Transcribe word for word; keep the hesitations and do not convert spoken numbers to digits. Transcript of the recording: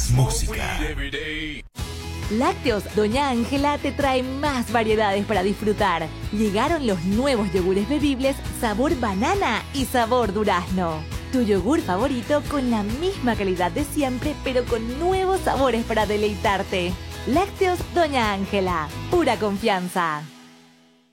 música. Lácteos Doña Ángela te trae más variedades para disfrutar. Llegaron los nuevos yogures bebibles sabor banana y sabor durazno. Tu yogur favorito con la misma calidad de siempre, pero con nuevos sabores para deleitarte. Lácteos Doña Ángela, pura confianza.